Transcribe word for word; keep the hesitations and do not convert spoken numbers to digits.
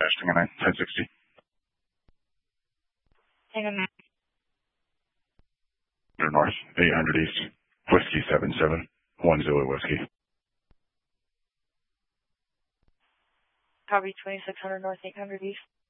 Testing at ten sixty. Hang on. North, eight hundred East, Whiskey seven seven, one Zulu Whiskey. Copy twenty-six hundred North, eight hundred East.